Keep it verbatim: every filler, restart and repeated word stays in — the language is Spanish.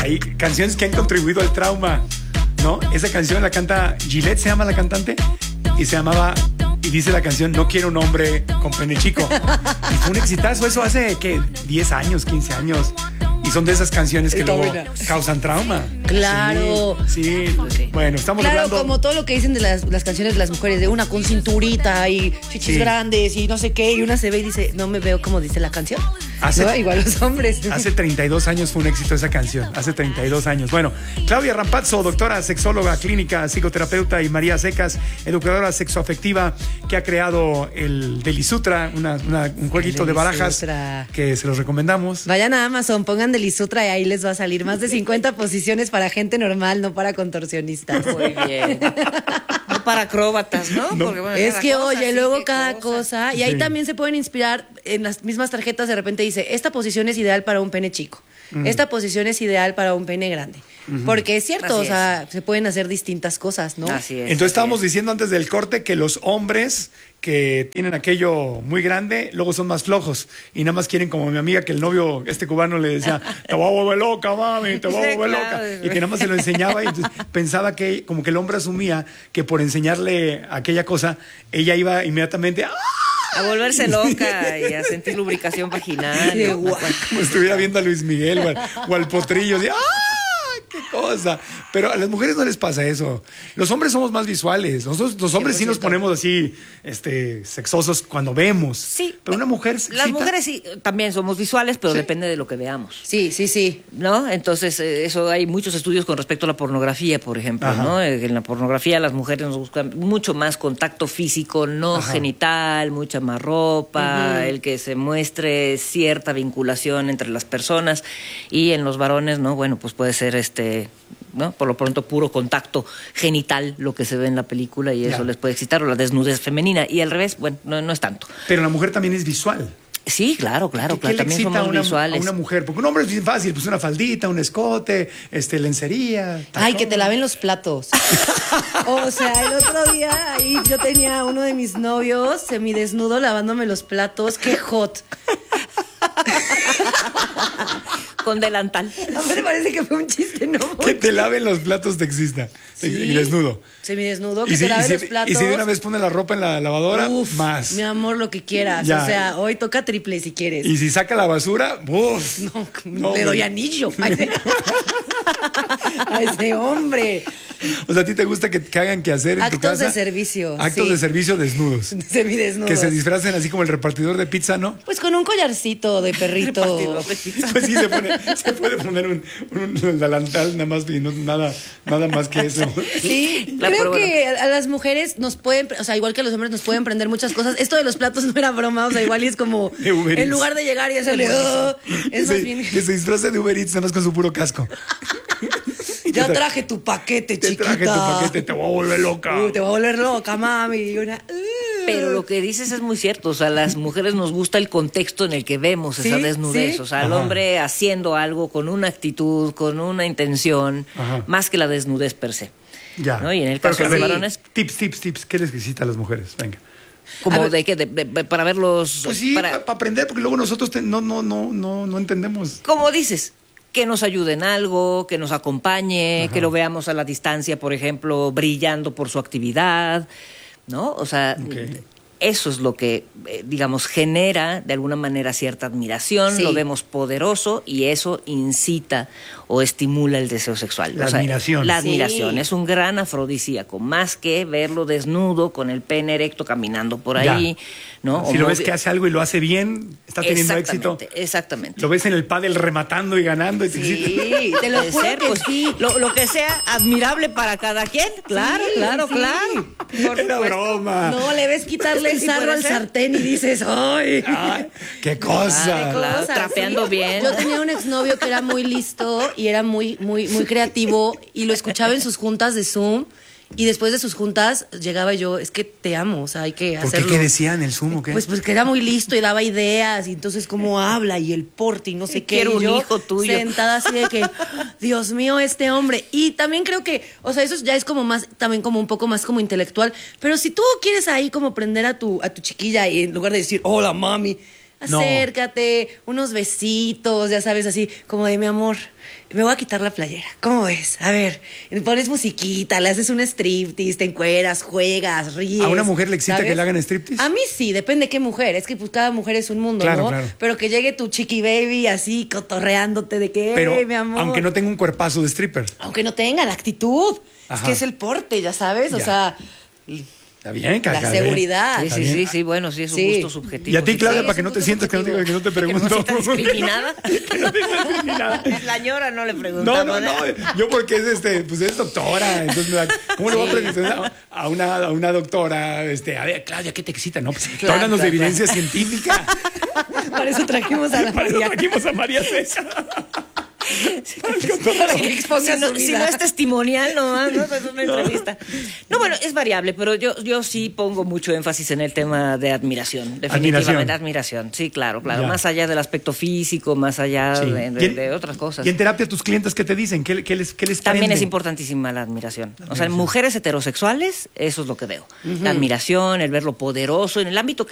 hay canciones que han contribuido al trauma, ¿no? Esa canción la canta Gillette, se llama la cantante, y se llamaba, y dice la canción, no quiero un hombre con pene chico. Y fue un exitazo, eso hace, ¿qué? diez años, quince años. Y son de esas canciones que Está luego buena. causan trauma. Claro. Sí, sí. Okay. Bueno, estamos Claro, hablando... como todo lo que dicen de las, las canciones de las mujeres, de una con cinturita y chichis Sí. grandes y no sé qué, y una se ve y dice, no me veo como dice la canción. Hace- ¿No? Igual los hombres. Hace treinta y dos años fue un éxito esa canción. Hace treinta y dos años. Bueno, Claudia Rampazzo, doctora, sexóloga, clínica, psicoterapeuta, y María Secas, educadora sexoafectiva, que ha creado el Delisutra, una, una- un jueguito de barajas Delisutra. que se los recomendamos. Vayan a Amazon, pongan Delisutra y ahí les va a salir más de cincuenta posiciones para gente normal, no para contorsionistas. Muy bien. No para acróbatas, ¿no? No. Porque, bueno, Es cada que, cosa, oye, sí, luego qué cada cosa. cosa, y ahí Sí. también se pueden inspirar en las mismas tarjetas, de repente dice, esta posición es ideal para un pene chico, esta posición es ideal para un pene grande. Porque es cierto, Así o sea, se pueden hacer distintas cosas, ¿no? Así es. Entonces así estábamos es. diciendo antes del corte que los hombres que tienen aquello muy grande, luego son más flojos y nada más quieren, como mi amiga, que el novio, este cubano, le decía, te voy a volver loca, mami, te voy a Sí, volver claro. loca. Y que nada más se lo enseñaba y entonces pensaba que como que el hombre asumía que por enseñarle aquella cosa, ella iba inmediatamente ¡ah! A volverse loca y a sentir lubricación vaginal. Sí, ¿no? guau. Como estuviera viendo a Luis Miguel o al, o al potrillo, así, ¡ah! ¡Qué cosa! Pero a las mujeres no les pasa eso. Los hombres somos más visuales. Nosotros, los hombres sí nos ponemos así, este, sexosos cuando vemos. Sí. Pero una mujer se Las excita. mujeres sí, también somos visuales, pero Sí. depende de lo que veamos. Sí, sí, sí. ¿No? Entonces, eh, eso hay muchos estudios con respecto a la pornografía, por ejemplo, Ajá. ¿no? Eh, En la pornografía las mujeres nos buscan mucho más contacto físico, no Ajá. genital, mucha más ropa, el que se muestre cierta vinculación entre las personas, y en los varones, ¿no? Bueno, pues puede ser este, ¿no? Por lo pronto puro contacto genital lo que se ve en la película, y eso Ya. les puede excitar, o la desnudez femenina, y al revés, bueno, no, no es tanto. Pero la mujer también es visual. Sí, claro, claro, ¿Qué, claro, qué le también excita somos a una, visuales. a una mujer? Porque un hombre es bien fácil, pues una faldita, un escote, este, lencería. Ay, que te tacón. laven los platos. O sea, el otro día ahí yo tenía uno de mis novios semidesnudo lavándome los platos. ¡Qué hot! Con delantal. A mí me parece que fue un chiste, ¿no? Que te laven los platos taxista. Sí. Y desnudo. Semidesnudo, que Y si, te y, lave si, los platos. y si de una vez pone la ropa en la lavadora, Uf, más. mi amor, lo que quieras. Ya. O sea, hoy toca triple si quieres. Y si saca la basura, ¡uf! No, No, le doy güey. anillo. A ese, a ese hombre. O sea, ¿a ti te gusta que, que hagan que hacer en tu Actos casa? de servicio, Actos sí. de servicio desnudos. Semidesnudo. Que se disfracen así como el repartidor de pizza, ¿no? Pues con un collarcito de perrito. Repartidor de pizza. Pues sí, se, pone, se puede poner un, un delantal nada más y no, nada, nada más que eso. Sí, Claro, creo pero bueno. que a las mujeres nos pueden, o sea, igual que a los hombres nos pueden prender muchas cosas. Esto de los platos no era broma, o sea, igual y es como, De Uber en Eats. lugar de llegar y hacerle, "Oh", Que es más se, bien, que se disfrace de Uber Eats nada más con su puro casco. ya traje tu paquete, Te chiquita. traje tu paquete, te voy a volver loca. Uh, te va a volver loca, mami. Y una, uh. Pero lo que dices es muy cierto, o sea, a las mujeres nos gusta el contexto en el que vemos esa Sí, desnudez, sí. o sea, el Ajá. hombre haciendo algo con una actitud, con una intención, Ajá. más que la desnudez per se. Ya. ¿No? Y en el Pero caso que, de a los ver, varones, Tips, tips, tips. ¿Qué les necesita a las mujeres? Venga. como A ver. de que de- de- para verlos, Pues sí, para para, aprender, porque luego nosotros te- no, no, no, no, no entendemos. como dices, que nos ayude en algo, que nos acompañe, Ajá. que lo veamos a la distancia, por ejemplo, brillando por su actividad, ¿no? O sea, Ok. eso es lo que, eh, digamos, genera de alguna manera cierta admiración, Sí. lo vemos poderoso y eso incita o estimula el deseo sexual. La O sea, admiración. La Sí. admiración es un gran afrodisíaco, más que verlo desnudo con el pene erecto caminando por ahí, Ya. ¿no? Si O lo ves movi- que hace algo y lo hace bien, está teniendo éxito. Exactamente, exactamente. Lo ves en el pádel rematando y ganando y te excita. Sí, Te lo puede juro ser, que pues, sí. Lo, lo que sea admirable para cada quien. Claro, Sí, claro, sí. claro. Por Era supuesto. broma. No, le ves quitarle el Sí, sarro puede al ser. sartén y dices, ¡ay! Ay, ¡qué cosa! Ay, claro, Cosas, trapeando sí. bien. Yo tenía un exnovio que era muy listo y era muy, muy, muy creativo y lo escuchaba en sus juntas de Zoom y después de sus juntas llegaba yo, es que te amo, o sea, hay que ¿Por qué? hacerlo. ¿Qué decía en el Zoom o qué? Pues, pues que era muy listo y daba ideas y entonces cómo habla y el porte y no sé qué. Quiero y un yo hijo tuyo. sentada así de que, Dios mío, este hombre. Y también creo que, o sea, eso ya es como más, también como un poco más como intelectual. Pero si tú quieres ahí como prender a tu, a tu chiquilla y en lugar de decir, hola mami, No. acércate, unos besitos, ya sabes, así como de mi amor. me voy a quitar la playera. ¿Cómo ves? A ver, pones musiquita, le haces un striptease, te encueras, juegas, ríes. ¿A una mujer le excita ¿sabes? que le hagan striptease? A mí sí, depende de qué mujer. Es que pues cada mujer es un mundo, Claro, ¿no? claro. Pero que llegue tu chiqui baby así cotorreándote de que, Pero "Ey, mi amor". aunque no tenga un cuerpazo de stripper. Aunque no tenga la actitud. Ajá. Es que es el porte, ya sabes. O Ya. sea, Está bien, Caca. la ¿eh? seguridad. Sí, Está sí, bien. sí, sí, bueno, sí, es un Sí. gusto subjetivo. Y a ti, sí, Claudia, sí, para es que un no te gusto sientas que no, te, subjetivo. que no te Que no pregunto. me sientas discriminada. Que no te sientas discriminada. La ñora no le No, preguntamos. no, no. Yo porque es este, pues es doctora. Entonces me da, ¿cómo le voy a preguntar a una, a una doctora? Este, a ver, Claudia, ¿qué te excita? No, pues Claro, háblanos de claro, evidencia científica. Para eso trajimos a la Para eso María. trajimos a María César. Para que exponga Si no, su si vida. no es testimonial nomás, ¿no? Es una entrevista. No, bueno, es variable, pero yo, yo sí pongo mucho énfasis en el tema de admiración. Definitivamente, admiración. Sí, claro, claro. Ya. Más allá del aspecto físico, más allá Sí. de, Y de- en- de otras cosas. Y en terapia, tus clientes, ¿qué te dicen? ¿Qué, qué les, qué les También prende? es importantísima la admiración. O sea, en mujeres heterosexuales, eso es lo que veo. La admiración, el ver lo poderoso en el ámbito que